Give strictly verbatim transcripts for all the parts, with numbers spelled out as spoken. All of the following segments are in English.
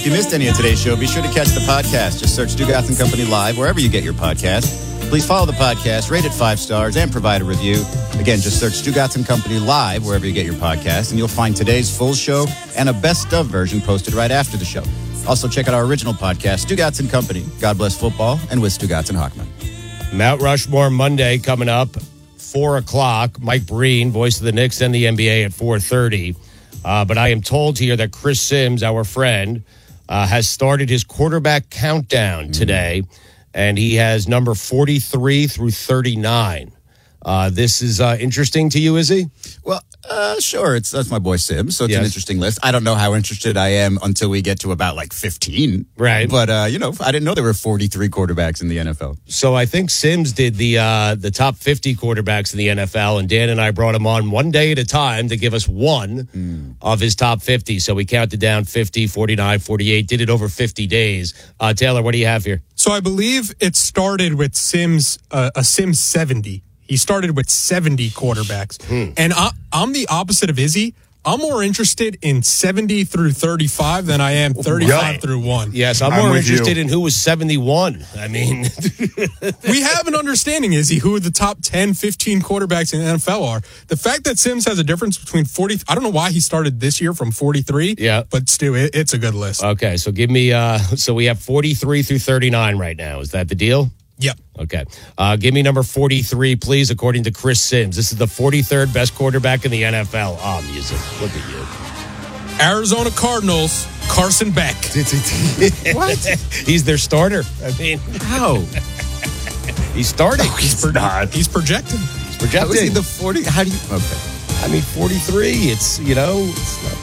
you missed any of today's show, be sure to catch the podcast. Just search Stugatz and Company Live wherever you get your podcast. Please follow the podcast, rate it five stars, and provide a review. Again, just search Stugatz and Company Live wherever you get your podcast, and you'll find today's full show and a best-of version posted right after the show. Also, check out our original podcast, Stugatz and Company, God Bless Football, and with Stugatz and Hochman. Mount Rushmore Monday coming up, four o'clock. Mike Breen, voice of the Knicks and the N B A at four thirty. Uh, but I am told here that Chris Sims, our friend, uh, has started his quarterback countdown today. Mm. And he has number forty-three through thirty-nine. Uh, this is uh, interesting to you, is he? Well, uh, sure. It's that's my boy Sims, so it's yes. an interesting list. I don't know how interested I am until we get to about like fifteen. Right. But, uh, you know, I didn't know there were forty-three quarterbacks in the N F L. So I think Sims did the uh, the top fifty quarterbacks in the N F L, and Dan and I brought him on one day at a time to give us one mm. of his top fifty. So we counted down fifty, forty-nine, forty-eight, did it over fifty days. Uh, Taylor, what do you have here? So I believe it started with Sims, uh, a Sims seventy. He started with seventy quarterbacks. Hmm. And I, I'm the opposite of Izzy. I'm more interested in seventy through thirty-five than I am thirty-five right. through one. Yes, I'm, I'm more interested you. in who was seventy-one. I mean, we have an understanding, Izzy, who the top ten, fifteen quarterbacks in the N F L are. The fact that Sims has a difference between forty, I don't know why he started this year from forty-three. Yeah. But Stu, it, it's a good list. Okay, so give me, uh, so we have forty-three through thirty-nine right now. Is that the deal? Yep. Okay. Uh, give me number forty-three, please, according to Chris Sims. This is the forty-third best quarterback in the N F L. Oh, music. Look at you. Arizona Cardinals, Carson Beck. What? He's their starter. I mean, how? He's starting. No, he's, pro- not. he's projecting. He's projecting. How is he the forty? How do you? Okay. I mean, forty-three. It's, you know, it's not.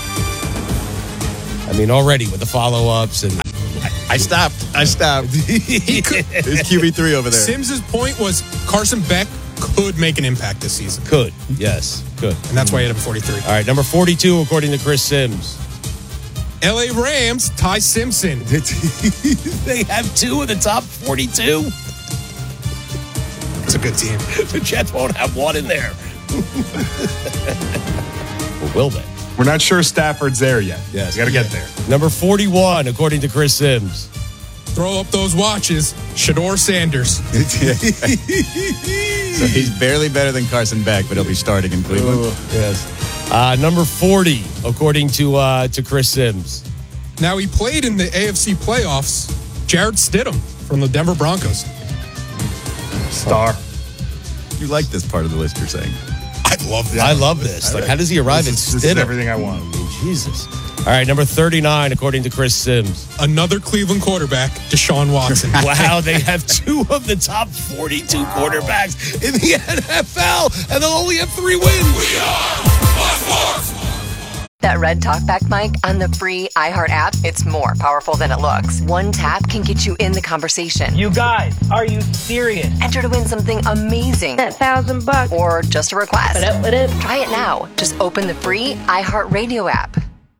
I mean, already with the follow-ups and. I stopped. I stopped. He could. There's Q B three over there. Sims's point was Carson Beck could make an impact this season. Could. Yes, could. And that's why he had him forty-three. All right, number forty-two, according to Chris Sims. L A Rams, Ty Simpson. They have two of the top forty-two. It's a good team. The Jets won't have one in there. Or will they? We're not sure Stafford's there yet. Yes. We got to get there. Number forty-one, according to Chris Sims. Throw up those watches. Shador Sanders. So he's barely better than Carson Beck, but he'll be starting in Cleveland. Oh, yes. Uh, number forty, according to uh, to Chris Sims. Now, he played in the A F C playoffs. Jarrett Stidham from the Denver Broncos. Star. You like this part of the list you're saying? I love this. I love this. Like, how does he arrive at Stidham? This is everything I want. I mean, Jesus. All right, number thirty-nine, according to Chris Sims. Another Cleveland quarterback, Deshaun Watson. Wow, they have two of the top forty-two wow. quarterbacks in the N F L, and they'll only have three wins. We are Sports. That red talkback mic on the free iHeart app, it's more powerful than it looks. One tap can get you in the conversation. You guys, are you serious? Enter to win something amazing. That thousand bucks. Or just a request. What up, what up? Try it now. Just open the free iHeart Radio app.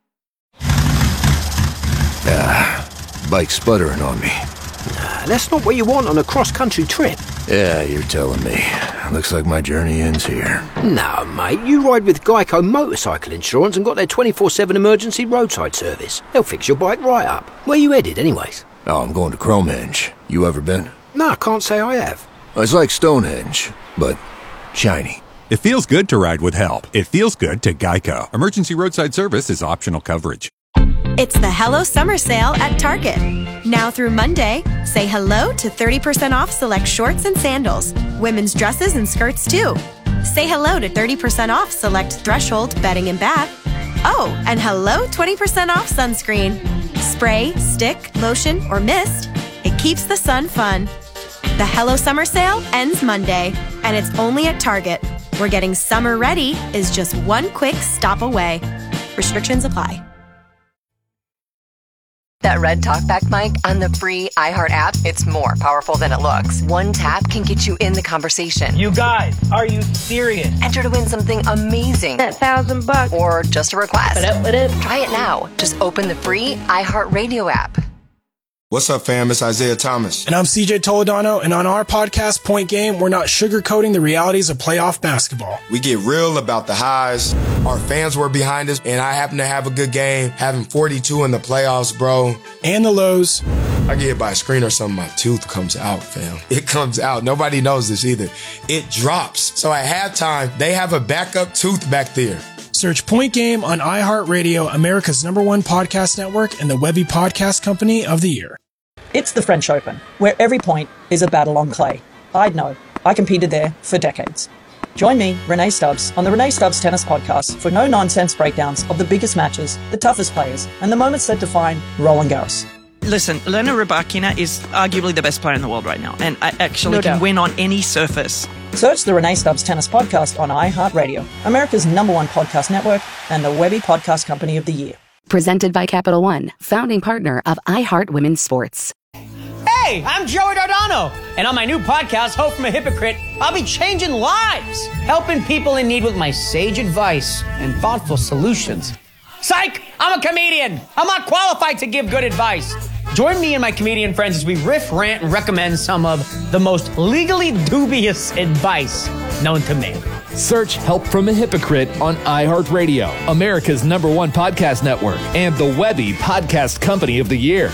Ah, bike's sputtering on me. Nah, that's not what you want on a cross-country trip. Yeah, you're telling me. Looks like my journey ends here. No, mate, you ride with Geico Motorcycle Insurance and got their twenty-four seven emergency roadside service. They'll fix your bike right up. Where you headed, anyways? Oh, I'm going to Cromenge. You ever been? No, I can't say I have. It's like Stonehenge, but shiny. It feels good to ride with help. It feels good to Geico. Emergency roadside service is optional coverage. It's the Hello Summer Sale at Target. Now through Monday, say hello to thirty percent off select shorts and sandals, women's dresses and skirts too. Say hello to thirty percent off select Threshold bedding and bath. Oh, and hello twenty percent off sunscreen. Spray, stick, lotion, or mist, it keeps the sun fun. The Hello Summer Sale ends Monday, and it's only at Target, where getting summer ready is just one quick stop away. Restrictions apply. That red talkback mic on the free iHeart app, it's more powerful than it looks. One tap can get you in the conversation. You guys, are you serious? Enter to win something amazing. That thousand bucks. Or just a request. What up, what up? Try it now. Just open the free iHeart Radio app. What's up, fam? It's Isaiah Thomas. And I'm C J Toledano, and on our podcast, Point Game, we're not sugarcoating the realities of playoff basketball. We get real about the highs. Our fans were behind us, and I happen to have a good game, having forty-two in the playoffs, bro. And the lows. I get hit by a screen or something, my tooth comes out, fam. It comes out. Nobody knows this either. It drops. So at halftime, they have a backup tooth back there. Search Point Game on iHeartRadio, America's number one podcast network, and the Webby Podcast Company of the Year. It's the French Open, where every point is a battle on clay. I'd know. I competed there for decades. Join me, Renee Stubbs, on the Renee Stubbs Tennis Podcast for no-nonsense breakdowns of the biggest matches, the toughest players, and the moments that define Roland Garros. Listen, Elena Rybakina is arguably the best player in the world right now, and I actually No can doubt. win on any surface. Search the Renee Stubbs Tennis Podcast on iHeartRadio, America's number one podcast network, and the Webby Podcast Company of the Year. Presented by Capital One, founding partner of iHeart Women's Sports. Hey, I'm Joey Dardano, and on my new podcast, Hope from a Hypocrite, I'll be changing lives, helping people in need with my sage advice and thoughtful solutions. Psych! I'm a comedian. I'm not qualified to give good advice. Join me and my comedian friends as we riff, rant, and recommend some of the most legally dubious advice known to man. Search Help from a Hypocrite on iHeartRadio, America's number one podcast network, and the Webby Podcast Company of the Year.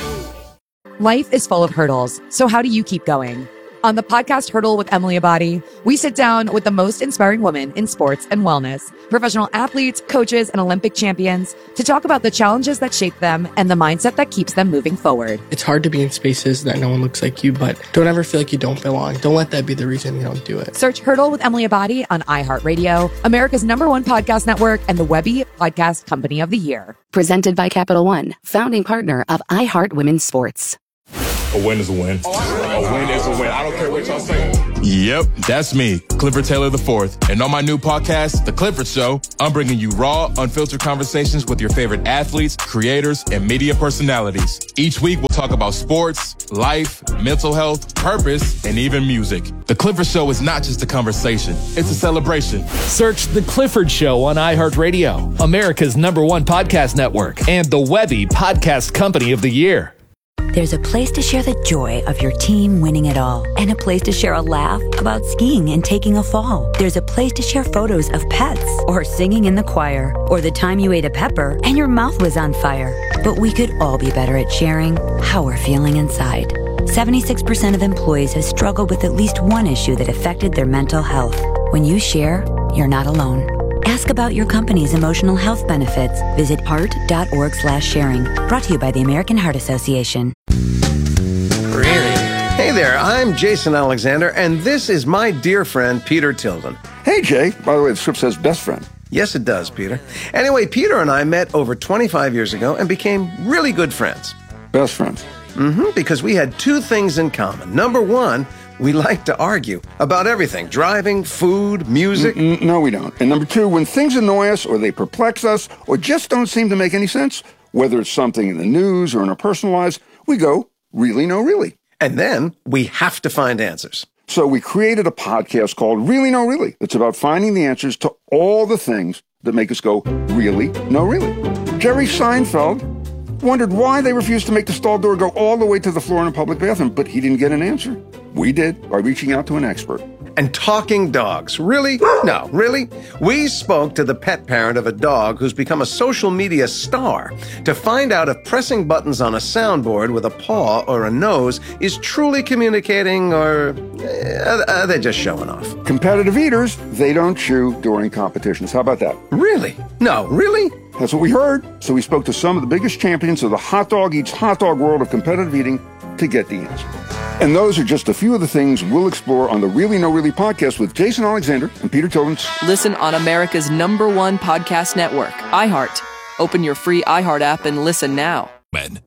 Life is full of hurdles, so how do you keep going? On the podcast Hurdle with Emily Abadi, we sit down with the most inspiring women in sports and wellness, professional athletes, coaches, and Olympic champions to talk about the challenges that shape them and the mindset that keeps them moving forward. It's hard to be in spaces that no one looks like you, but don't ever feel like you don't belong. Don't let that be the reason you don't do it. Search Hurdle with Emily Abadi on iHeartRadio, America's number one podcast network, and the Webby Podcast Company of the Year. Presented by Capital One, founding partner of iHeart Women's Sports. A win is a win. A win is a win. I don't care what y'all say. Yep, that's me, Clifford Taylor the fourth. And on my new podcast, The Clifford Show, I'm bringing you raw, unfiltered conversations with your favorite athletes, creators, and media personalities. Each week, we'll talk about sports, life, mental health, purpose, and even music. The Clifford Show is not just a conversation, it's a celebration. Search The Clifford Show on iHeartRadio, America's number one podcast network, and the Webby Podcast Company of the Year. There's a place to share the joy of your team winning it all, and a place to share a laugh about skiing and taking a fall. There's a place to share photos of pets, or singing in the choir, or the time you ate a pepper and your mouth was on fire. But we could all be better at sharing how we're feeling inside. seventy-six percent of employees have struggled with at least one issue that affected their mental health. When you share, you're not alone. Ask about your company's emotional health benefits. Visit heart.org slash sharing. Brought to you by the American Heart Association. Hey there, I'm Jason Alexander, and this is my dear friend, Peter Tilden. Hey, Jay. By the way, the script says best friend. Yes, it does, Peter. Anyway, Peter and I met over twenty-five years ago and became really good friends. Best friends. Mm-hmm, because we had two things in common. Number one, we like to argue about everything. Driving, food, music. Mm-mm, no, we don't. And number two, when things annoy us or they perplex us or just don't seem to make any sense, whether it's something in the news or in our personal lives, we go, really, no, really. And then we have to find answers. So we created a podcast called Really, No, Really. It's about finding the answers to all the things that make us go, really, no, really. Jerry Seinfeld wondered why they refused to make the stall door go all the way to the floor in a public bathroom, but he didn't get an answer. We did by reaching out to an expert. And talking dogs. Really? No, really? We spoke to the pet parent of a dog who's become a social media star to find out if pressing buttons on a soundboard with a paw or a nose is truly communicating, or uh, are they just showing off? Competitive eaters, they don't chew during competitions. How about that? Really? No, really? That's what we heard. So we spoke to some of the biggest champions of the hot dog eats hot dog world of competitive eating to get the answer. And those are just a few of the things we'll explore on the Really No Really podcast with Jason Alexander and Peter Tilden. Listen on America's number one podcast network, iHeart. Open your free iHeart app and listen now. Men.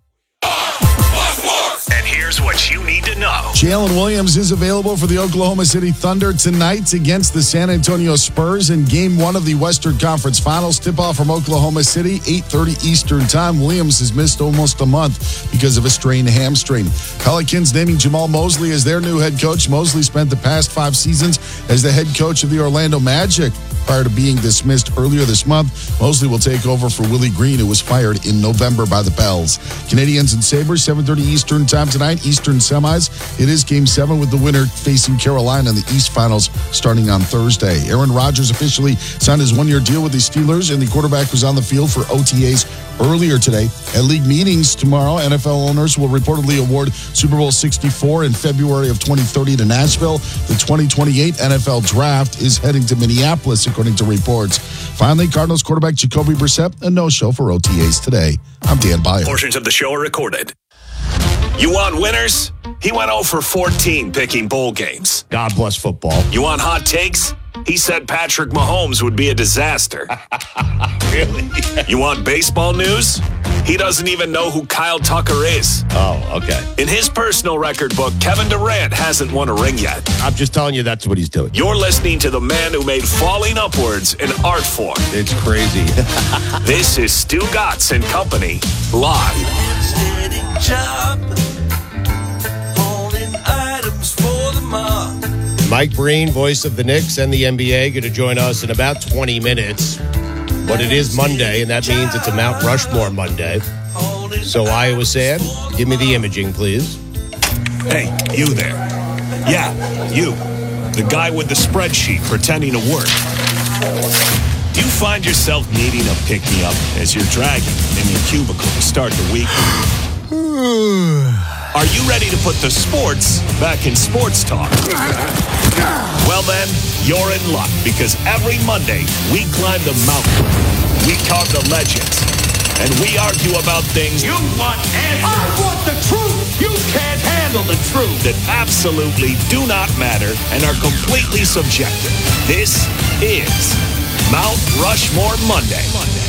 And here's what you need to know. Jalen Williams is available for the Oklahoma City Thunder tonight against the San Antonio Spurs in Game one of the Western Conference Finals. Tip-off from Oklahoma City, eight thirty Eastern Time. Williams has missed almost a month because of a strained hamstring. Pelicans naming Jamal Mosley as their new head coach. Mosley spent the past five seasons as the head coach of the Orlando Magic prior to being dismissed announced earlier this month. Mosley will take over for Willie Green, who was fired in November by the Pels. Canadians and Sabres, seven thirty Eastern time tonight, Eastern semis. It is Game seven with the winner facing Carolina in the East Finals starting on Thursday. Aaron Rodgers officially signed his one-year deal with the Steelers, and the quarterback was on the field for O T As earlier today. At league meetings tomorrow, N F L owners will reportedly award Super Bowl sixty-four in February of twenty thirty to Nashville. The twenty twenty-eight N F L Draft is heading to Minneapolis, according to reports. Finally, Cardinals quarterback Jacoby Brissett, a no-show for O T As today. I'm Dan Byer. Portions of the show are recorded. You want winners? He went oh for fourteen picking bowl games. God bless football. You want hot takes? He said Patrick Mahomes would be a disaster. Really? You want baseball news? He doesn't even know who Kyle Tucker is. Oh, okay. In his personal record book, Kevin Durant hasn't won a ring yet. I'm just telling you that's what he's doing. You're listening to the man who made falling upwards an art form. It's crazy. This is Stu Gatz and Company, live. Mike Breen, voice of the Knicks and the N B A, going to join us in about twenty minutes. But it is Monday, and that means it's a Mount Rushmore Monday. So, Iowa Sam, give me the imaging, please. Hey, you there. Yeah, you. The guy with the spreadsheet pretending to work. Do you find yourself needing a pick-me-up as you're dragging in your cubicle to start the week? Are you ready to put the sports back in sports talk? Well then, you're in luck, because every Monday we climb the mountain, we carve the legends, and we argue about things you want answers. I want the truth. You can't handle the truth. That absolutely do not matter and are completely subjective. This is Mount Rushmore Monday.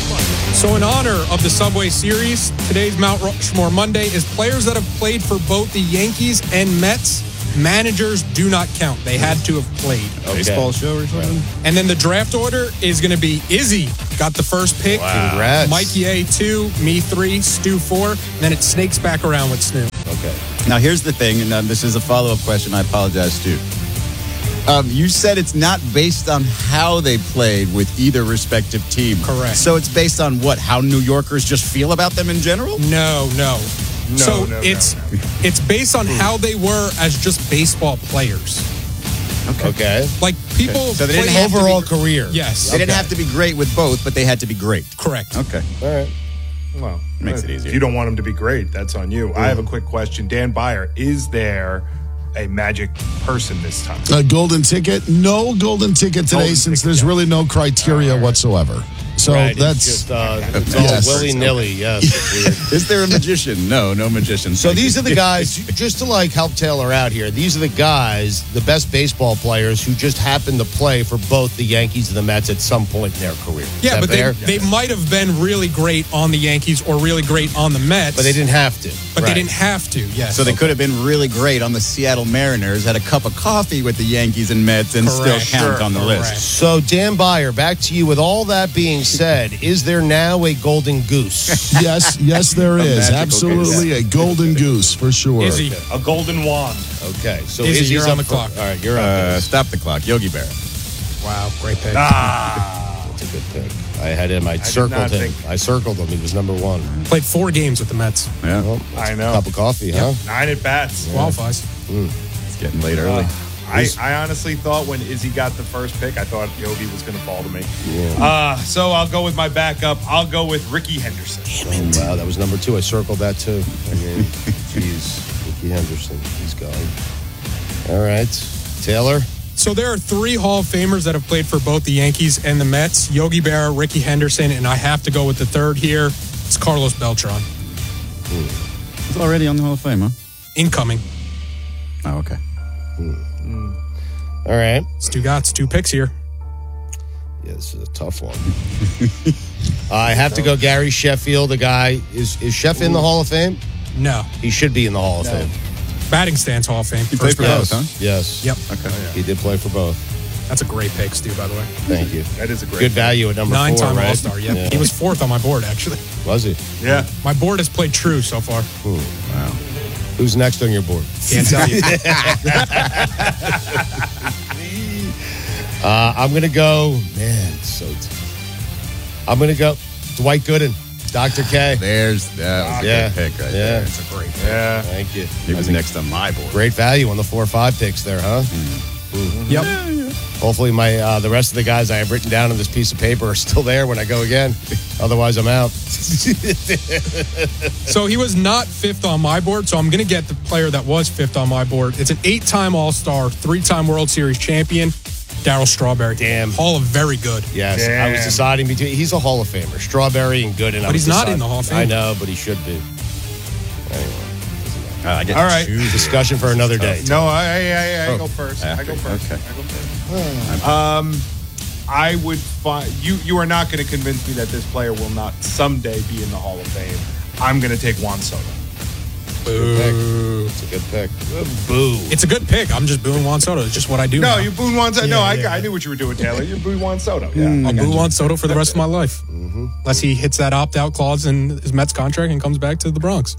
So in honor of the Subway Series, today's Mount Rushmore Monday is players that have played for both the Yankees and Mets. Managers do not count. They had to have played. Okay. Baseball show or something? And then the draft order is going to be Izzy got the first pick. Wow. Congrats. Mikey A, two. Me, three. Stu, four. And then it snakes back around with Snoop. Okay. Now, here's the thing, and um, this is a follow-up question. I apologize, Stu. Um, you said it's not based on how they played with either respective team. Correct. So it's based on what? How New Yorkers just feel about them in general? No, no. No, so no, it's no, it's based on how they were as just baseball players. Okay. Okay. Like people. Okay. So they didn't play- have to Overall be- career. Yes. They didn't have to be great with both, but they had to be great. Correct. Okay. All right. Well, Makes it easier. If you don't want them to be great, that's on you. I have a quick question. Dan Byer, is there a magic person this time? A golden ticket? No golden ticket today, Golden since ticket, there's yeah. really no criteria whatsoever. So right, that's it's just uh, it's all Yes. willy-nilly. Yes. It's weird. Is there a magician? No, no magician. So Thank these you. are the guys, just to like help Taylor out here, these are the guys, the best baseball players who just happen to play for both the Yankees and the Mets at some point in their career. Is Yeah, that but fair? they, they might have been really great on the Yankees or really great on the Mets. But they didn't have to. But Right. they didn't have to, yes. So they could have been really great on the Seattle Mariners, had a cup of coffee with the Yankees and Mets, and Correct. still count Sure, on the correct. list. So, Dan Byer, back to you. With all that being said, is there now a golden goose? yes, yes, there A is magical absolutely a golden goose for sure. Izzy. A golden wand. Okay, so Izzy, Izzy's you're up on the for- clock. All right, you're up. Uh, stop the clock. Yogi Berra. Wow, great pick. Ah. That's a good pick. I had him. I, did circled not him. think- I circled him. He was number one. Played four games with the Mets. Yeah. Well, I know. Cup of coffee, huh? Nine at bats. Qualifies. It's getting late early. Uh, I, I honestly thought when Izzy got the first pick, I thought Yogi was going to fall to me. Yeah. Uh, so I'll go with my backup. I'll go with Ricky Henderson. Oh, wow, that was number two. I circled that too. I mean, jeez, Ricky Henderson, he's gone. All right, Taylor. So there are three Hall of Famers that have played for both the Yankees and the Mets. Yogi Berra, Ricky Henderson, and I have to go with the third here. It's Carlos Beltran. He's already on the Hall of Fame, huh? Incoming. Oh, okay. All right. Stu Gatz, two picks here. Yeah, this is a tough one. I have to go Gary Sheffield. The guy is is Sheff in the Hall of Fame? No. He should be in the Hall of Fame. Batting stance Hall of Fame. He played for Yes. both, huh? Yes. Yep. Okay. He did play for both. That's a great pick, Stu, by the way. Thank you. That is a great Good pick. value at number Nine-time four, right? All-Star, yep. Yeah. He was fourth on my board, actually. Was he? Yeah. My board has played true so far. Wow. Who's next on your board? Can't tell you. Uh, I'm going to go, man, it's so tough. I'm going to go Dwight Gooden, Doctor K. There's that was yeah. a good pick right yeah. there. It's a great pick. Yeah. Thank you. He was next on my board. Great value on the four or five picks there, huh? Mm-hmm. Yep. Yeah, yeah. Hopefully my uh, the rest of the guys I have written down on this piece of paper are still there when I go again. Otherwise, I'm out. So he was not fifth on my board, so I'm going to get the player that was fifth on my board. It's an eight-time All-Star, three-time World Series champion, Darryl Strawberry. Damn. Hall of Very Good. Yes, Damn. I was deciding between. He's a Hall of Famer, Strawberry and Gooden. I But was he's not deciding- in the Hall of Fame. I know, but he should be. Anyway. Uh, I get All right. two. Discussion for another day. No, I, I, I, I Oh, go first. I after. go first. Okay. I go first. Um, I would find you. You are not going to convince me that this player will not someday be in the Hall of Fame. I'm going to take Juan Soto. Boo. It's a good pick. Boo. It's a good pick. I'm just booing Juan Soto. It's just what I do No, now. you booed Juan Soto. Yeah, no, I, yeah. I knew what you were doing, Taylor. You booed Juan Soto. Yeah. I'll boo Juan Soto for the rest of my life. Mm-hmm. Unless he hits that opt-out clause in his Mets contract and comes back to the Bronx.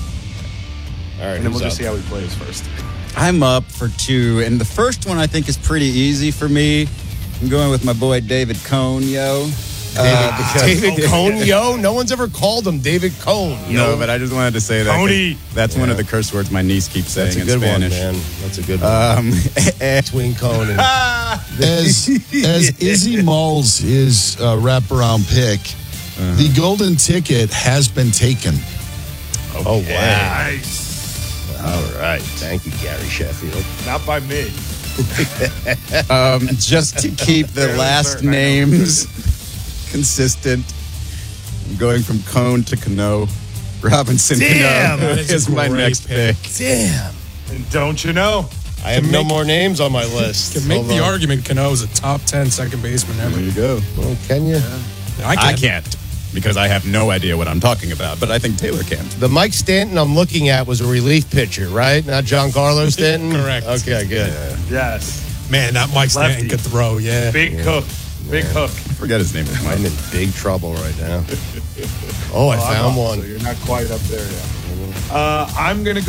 All right, And then we'll who's just up? see how he plays first. I'm up for two, and the first one I think is pretty easy for me. I'm going with my boy David Cohn, yo. Uh, David Cohn, yo. No one's ever called him David Cohn, yo. No, but I just wanted to say that. 'cause Coney. That's one of the curse words my niece keeps saying That's a in good Spanish. one, man. That's a good one. Um, Between Cohn and As, as Izzy Mulls is a wraparound pick, Uh-huh. the golden ticket has been taken. oh wow! Nice. All right, thank you, Gary Sheffield. Not by me. um, just to keep the Fairly last certain I know. names consistent, I'm going from Cone to Cano. Robinson Damn, Cano that is a is my great next pick. pick. Damn, And don't you know? I have Can no make- more names on my list. Can make Hold the on. argument Cano is a top ten second baseman ever. There you go. Well, can you? I, I can. can't because I have no idea what I'm talking about, but I think Taylor can. The Mike Stanton I'm looking at was a relief pitcher, right? Not Giancarlo Stanton. Correct. Okay, good. Yes. Man, that Mike Stanton Lefty. could throw, yeah. Big hook. Big hook. I forget his name. Is Mike. I'm in big trouble right now. Oh, I Oh, I'm found up, one. So you're not quite up there yet. Uh, I'm going to go.